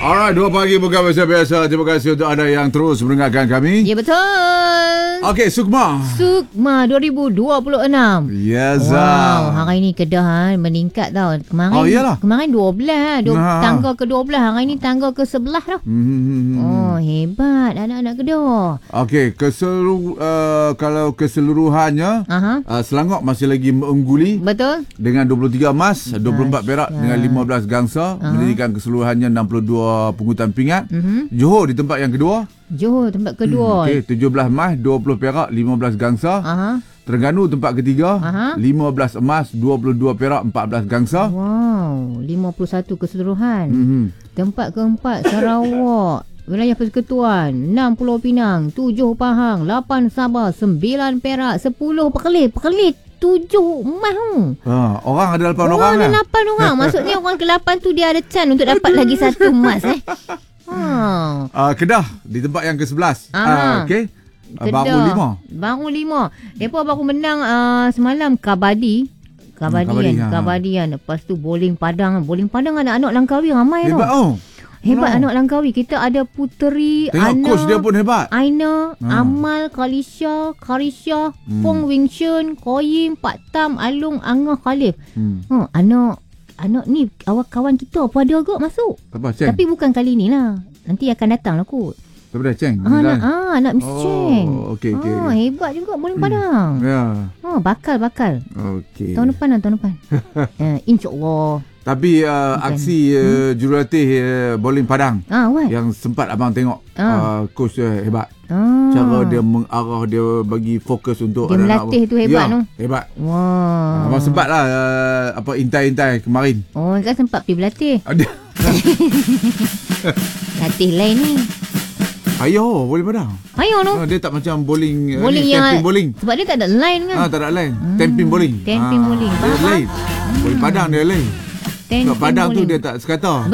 Alright, 2 pagi bukan biasa-biasa. Terima kasih untuk anda yang terus mendengarkan kami. Ya, betul. Okey, Sukma. Sukma 2026. Yes. Wow, hari ni Kedah meningkat tau. Iyalah. Kemarin 12. Tangga ke-12. Hari ni tangga ke-11 tau. Oh, hebat anak-anak Kedah. Okey, kalau keseluruhannya, Selangor masih lagi mengungguli. Betul. Dengan 23 emas, 24 perak dengan 15 gangsa, menjadikan keseluruhannya 62 pungutan pingat. Johor di tempat yang kedua. Johor tempat kedua. Okey, 17 emas, 20 perak, 15 gangsa. Terengganu tempat ketiga, 15 emas, 22 perak, 14 gangsa. Wow, 51 keseluruhan. Tempat keempat Sarawak, wilayah Persekutuan, 6 Pulau Pinang, 7 Pahang, 8 Sabah, 9 Perak, 10 Perlis, 7 emas. Orang ada 8 orang ada lah. 8 orang. Maksudnya orang ke-8 tu dia ada chance untuk dapat lagi 1 emas Kedah di tempat yang ke-11. Okey. Baru 5. Mereka baru menang semalam Kabadi. Kabadian. Lepas tu bowling Padang. Bowling Padang anak-anak Langkawi ramai tau. Hebat anak Langkawi. Kita ada Puteri, tengok Ana, coach dia pun hebat. Aina, Amal, Karisha, Pong Wing Chun, Koyim, Pak Tam, Alung, Angah, Khalif. Anak ni kawan kita apa ada agak masuk. Tapi bukan kali ni lah. Nanti akan datang lah kot. Daripada Cheng. Anak Miss Cheng. Okey. Hebat juga bowling Padang. Bakal. Okey. Tahun depan. InsyaAllah. Tapi aksi jurulatih bowling Padang yang sempat abang tengok, coach dia hebat. Cara dia mengarah, dia bagi fokus untuk dia melatih tu hebat tu. Hebat. Wah. Abang sempat lah intai kemarin. Oh, kan sempat pergi berlatih. Latih lain ni. Ayo, bowling Padang. Ayo tu. Dia tak macam bowling yang tamping bowling. Sebab dia tak ada line kan. Tak ada line. Tamping bowling. Tamping bowling. Dia lain. Bowling Padang dia lain. Sebab Padang tu dia tak sekata.